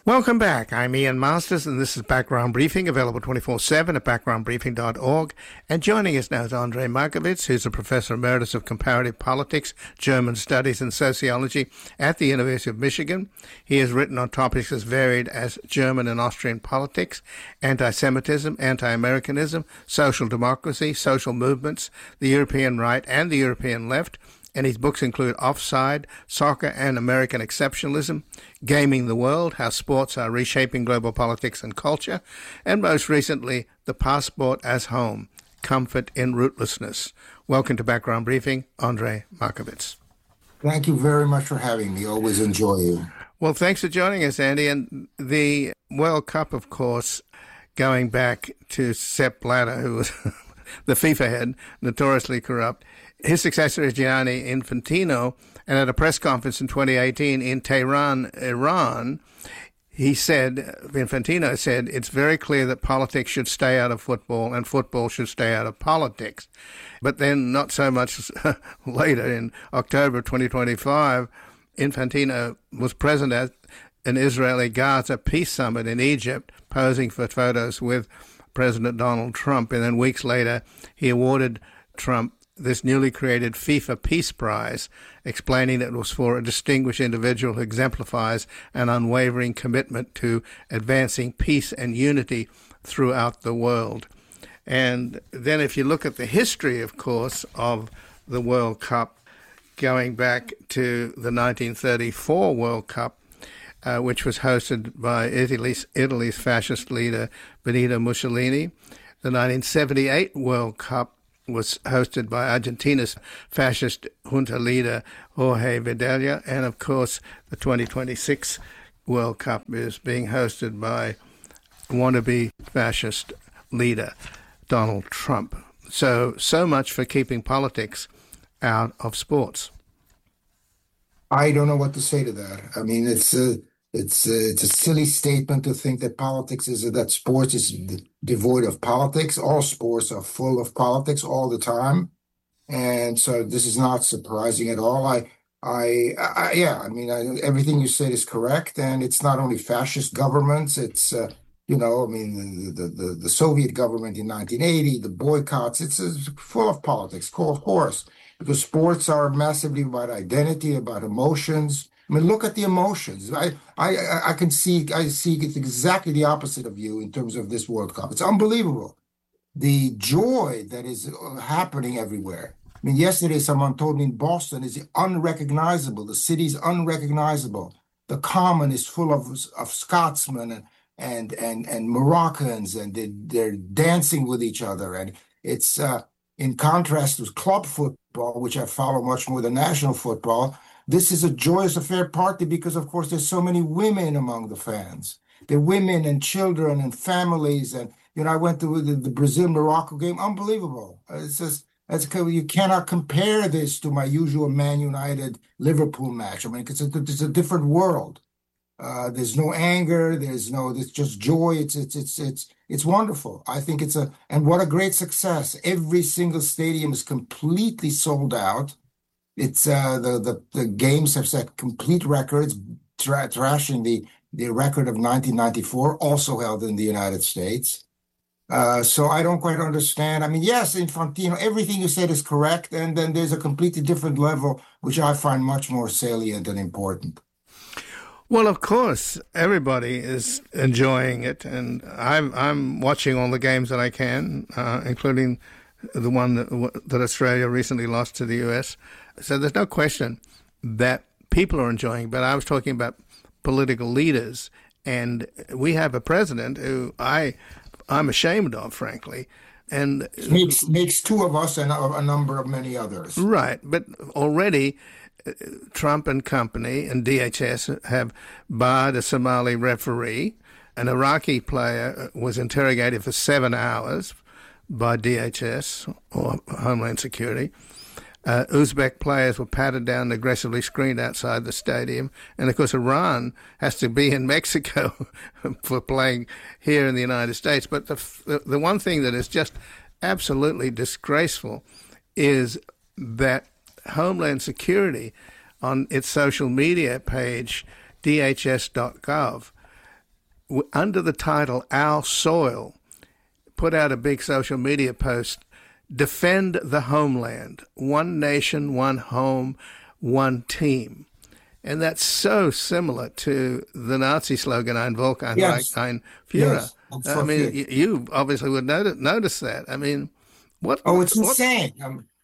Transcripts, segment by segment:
Welcome back. I'm Ian Masters, and this is Background Briefing, available 24/7 at backgroundbriefing.org. And joining us now is Andrej Markovits, who's a professor emeritus of comparative politics, German studies, and sociology at the University of Michigan. He has written on topics as varied as German and Austrian politics, anti-Semitism, anti-Americanism, social democracy, social movements, the European right and the European left. And his books include Offside, Soccer and American Exceptionalism, Gaming the World, How Sports Are Reshaping Global Politics and Culture, and most recently, The Passport as Home, Comfort in Rootlessness. Welcome to Background Briefing, Andrej Markovits. Thank you very much for having me. Always enjoy you. Well, thanks for joining us, Andy. And the World Cup, of course, going back to Sepp Blatter, who was the FIFA head, notoriously corrupt. His successor is Gianni Infantino, and at a press conference in 2018 in Tehran, Iran, Infantino said, it's very clear that politics should stay out of football and football should stay out of politics. But then not so much later, in October 2025, Infantino was present at an Israeli-Gaza peace summit in Egypt, posing for photos with President Donald Trump. And then weeks later, he awarded Trump this newly created FIFA Peace Prize, explaining that it was for a distinguished individual who exemplifies an unwavering commitment to advancing peace and unity throughout the world. And then if you look at the history, of course, of the World Cup, going back to the 1934 World Cup, which was hosted by Italy's fascist leader Benito Mussolini, the 1978 World Cup was hosted by Argentina's fascist junta leader Jorge Videla, and of course the 2026 World Cup is being hosted by wannabe fascist leader Donald Trump. So much for keeping politics out of sports. I don't know what to say to that. I mean, it's a silly statement to think that sports is devoid of politics. All sports are full of politics all the time, and so this is not surprising at all. Everything you said is correct, and it's not only fascist governments. It's the Soviet government in 1980, the boycotts. It's full of politics, of course, because sports are massively about identity, about emotions. I mean, look at the emotions. I see it's exactly the opposite of you in terms of this World Cup. It's unbelievable. The joy that is happening everywhere. I mean, yesterday someone told me in Boston is unrecognizable. The city's unrecognizable. The common is full of Scotsmen and Moroccans, and they're dancing with each other. And it's in contrast with club football, which I follow much more than national football. This is a joyous affair, partly because, of course, there's so many women among the fans. There are women and children and families. And, I went to the Brazil-Morocco game. Unbelievable. You cannot compare this to my usual Man United-Liverpool match. I mean, it's a different world. There's no anger. There's just joy. It's wonderful. I think and what a great success. Every single stadium is completely sold out. It's the games have set complete records, trashing the record of 1994, also held in the United States. So I don't quite understand. I mean, yes, Infantino, everything you said is correct, and then there's a completely different level, which I find much more salient and important. Well, of course, everybody is enjoying it, and I'm watching all the games that I can, including the one that Australia recently lost to the US. So there's no question that people are enjoying, but I was talking about political leaders, and we have a president who I'm ashamed of, frankly. And makes two of us and a number of many others. Right, but already Trump and company and DHS have barred a Somali referee. An Iraqi player was interrogated for 7 hours by DHS or Homeland Security. Uzbek players were patted down and aggressively screened outside the stadium. And, of course, Iran has to be in Mexico for playing here in the United States. But the one thing that is just absolutely disgraceful is that Homeland Security, on its social media page, dhs.gov, under the title Our Soil, put out a big social media post, defend the homeland, one nation, one home, one team. And that's so similar to the Nazi slogan, Ein Volk, ein Reich, ein Führer. Yes. I mean, you obviously would notice that. I mean, it's insane.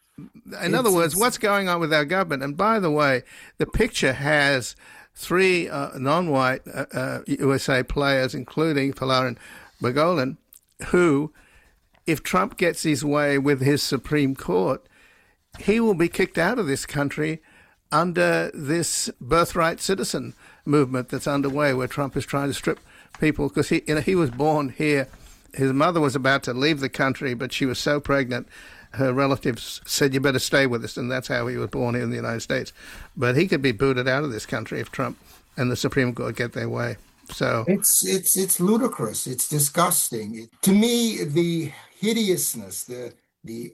In other words, what's going on with our government? And by the way, the picture has three non-white USA players, including Folarin Balogun, who, if Trump gets his way with his Supreme Court, he will be kicked out of this country under this birthright citizen movement that's underway, where Trump is trying to strip people, because he was born here. His mother was about to leave the country, but she was so pregnant, her relatives said, you better stay with us, and that's how he was born here in the United States. But he could be booted out of this country if Trump and the Supreme Court get their way. So it's ludicrous. It's disgusting. To me, the hideousness, the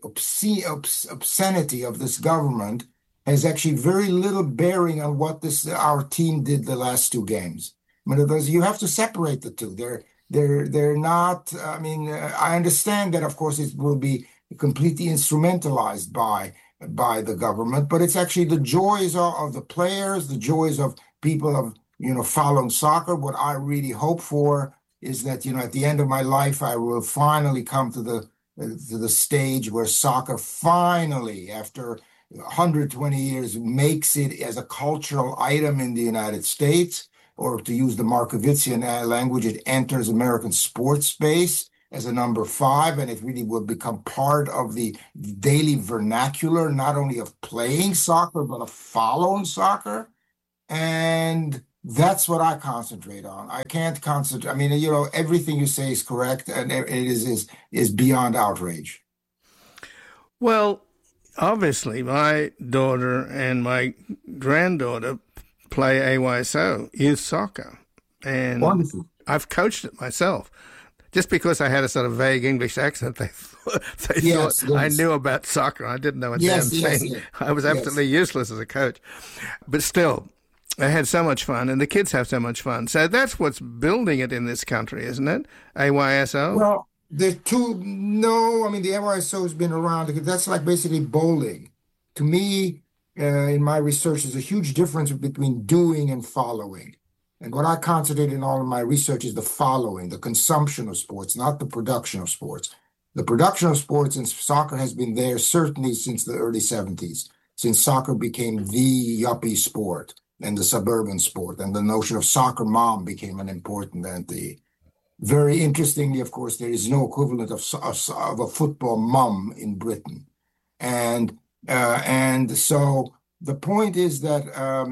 obscenity of this government has actually very little bearing on what our team did the last two games. I mean, you have to separate the two. They're not. I mean, I understand that, of course, it will be completely instrumentalized by the government, but it's actually the joys of the players, the joys of people of following soccer. What I really hope for is that at the end of my life, I will finally come to the stage where soccer finally, after 120 years, makes it as a cultural item in the United States, or to use the Markovitsian language, it enters American sports space as a number 5, and it really will become part of the daily vernacular, not only of playing soccer, but of following soccer. And that's what I concentrate on. I can't concentrate. I mean, everything you say is correct, and it is beyond outrage. Well, obviously, my daughter and my granddaughter play AYSO, youth soccer. And wonderful. I've coached it myself. Just because I had a sort of vague English accent, they thought I knew about soccer. I didn't know a damn thing. Yes. I was absolutely useless as a coach. But still, I had so much fun, and the kids have so much fun. So that's what's building it in this country, isn't it? AYSO? Well, the AYSO has been around. That's like basically bowling. To me, in my research, there's a huge difference between doing and following. And what I concentrate in all of my research is the following, the consumption of sports, not the production of sports. The production of sports in soccer has been there certainly since the early 70s, since soccer became the yuppie sport and the suburban sport, and the notion of soccer mom became an important entity. Very interestingly, of course, there is no equivalent of a football mum in Britain. And so the point is that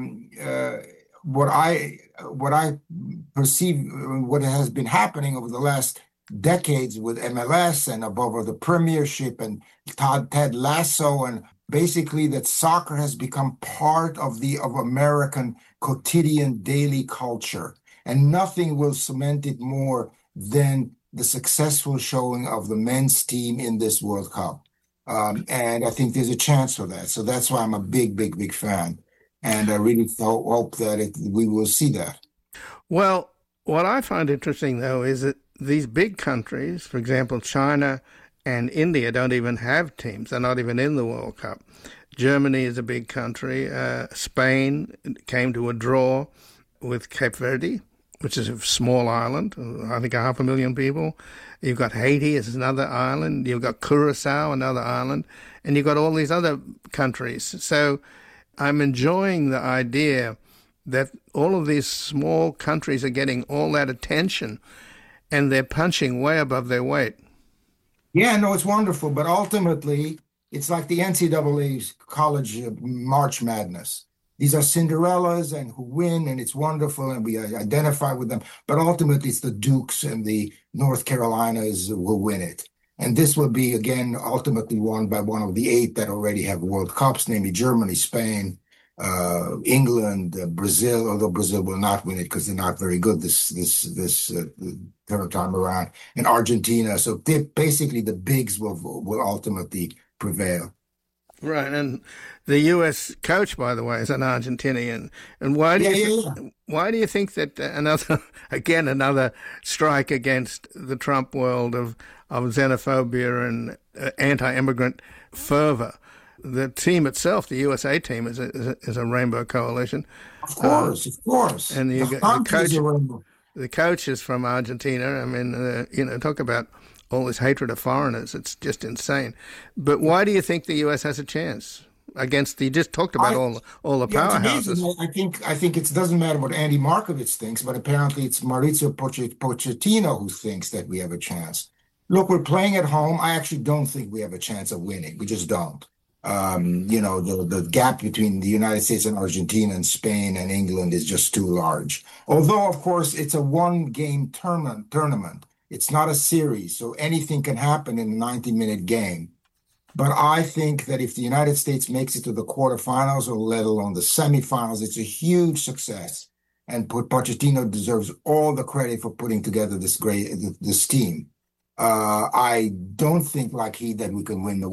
what I perceive, what has been happening over the last decades with MLS and above all the Premiership and Ted Lasso, and basically that soccer has become part of American quotidian daily culture, and nothing will cement it more than the successful showing of the men's team in this World Cup. And I think there's a chance for that. So that's why I'm a big fan. And I really hope that we will see that. Well, what I find interesting, though, is that these big countries, for example, China and India, don't even have teams. They're not even in the World Cup. Germany is a big country. Spain came to a draw with Cape Verde, which is a small island, I think 500,000 people. You've got Haiti as another island. You've got Curacao, another island. And you've got all these other countries. So I'm enjoying the idea that all of these small countries are getting all that attention, and they're punching way above their weight. Yeah, no, it's wonderful. But ultimately, it's like the NCAA's college March Madness. These are Cinderellas and who win, and it's wonderful, and we identify with them. But ultimately, it's the Dukes and the North Carolinas who will win it. And this will be, again, ultimately won by one of the 8 that already have World Cups, namely Germany, Spain, England, Brazil, although Brazil will not win it because they're not very good this third time around, and Argentina. So basically the bigs will ultimately prevail. Right, and the U.S. coach, by the way, is an Argentinian. And why do why do you think that another strike against the Trump world of xenophobia and anti-immigrant fervor? The team itself, the USA team, is a rainbow coalition. Of course. And the coach is from Argentina. I mean, talk about all this hatred of foreigners. It's just insane. But why do you think the U.S. has a chance against you just talked about all the powerhouses? I think it doesn't matter what Andy Markovits thinks, but apparently it's Mauricio Pochettino who thinks that we have a chance. Look, we're playing at home. I actually don't think we have a chance of winning. We just don't. The gap between the United States and Argentina and Spain and England is just too large. Although, of course, it's a one-game tournament. It's not a series, so anything can happen in a 90-minute game. But I think that if the United States makes it to the quarterfinals or let alone the semifinals, it's a huge success. And Pochettino deserves all the credit for putting together this team. I don't think like that we can win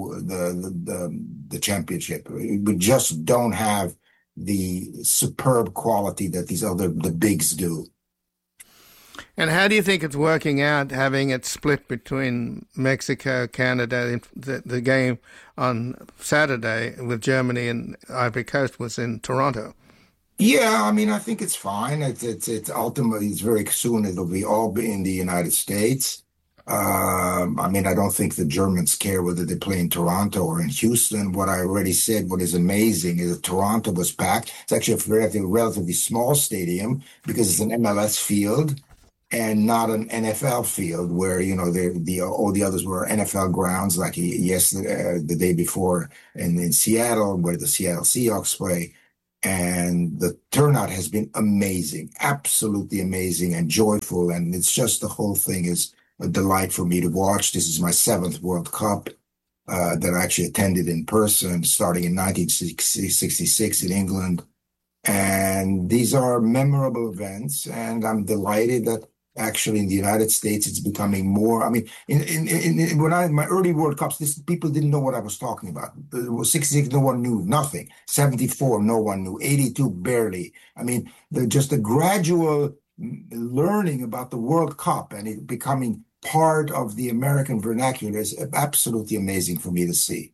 the championship. We just don't have the superb quality that the bigs do. And how do you think it's working out, having it split between Mexico, Canada? The game on Saturday with Germany and Ivory Coast was in Toronto. Yeah, I mean, I think it's fine. It's ultimately, it's very soon it'll be all in the United States. I mean, I don't think the Germans care whether they play in Toronto or in Houston. What I already said, what is amazing is that Toronto was packed. It's actually a relatively small stadium because it's an MLS field and not an NFL field where, all the others were NFL grounds like yesterday, the day before in Seattle where the Seattle Seahawks play. And the turnout has been amazing, absolutely amazing and joyful. And it's just the whole thing is a delight for me to watch. This is my 7th World Cup that I actually attended in person, starting in 1966 in England. And these are memorable events, and I'm delighted that actually in the United States it's becoming more. I mean, in my early World Cups, people didn't know what I was talking about. It was 66, no one knew, nothing. 74, no one knew. 82, barely. I mean, just the gradual learning about the World Cup and it becoming part of the American vernacular is absolutely amazing for me to see.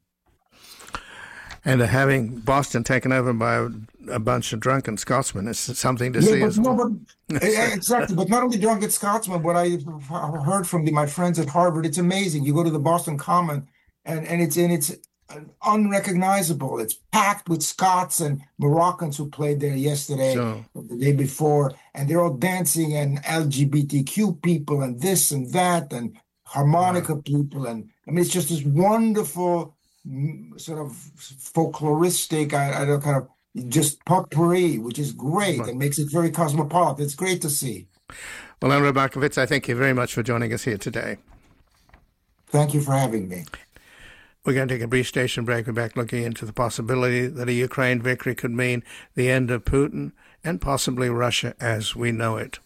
And having Boston taken over by a bunch of drunken Scotsmen is something to see as well. Exactly, but not only drunken Scotsmen, what I heard from my friends at Harvard, it's amazing. You go to the Boston Common and it's unrecognizable. It's packed with Scots and Moroccans who played there yesterday, the day before, and they're all dancing, and LGBTQ people and this and that and harmonica people. And I mean, it's just this wonderful sort of folkloristic, kind of just potpourri, which is great and makes it very cosmopolitan. It's great to see. Well, Andrej Markovits, I thank you very much for joining us here today. Thank you for having me. We're going to take a brief station break. We're back looking into the possibility that a Ukraine victory could mean the end of Putin and possibly Russia as we know it.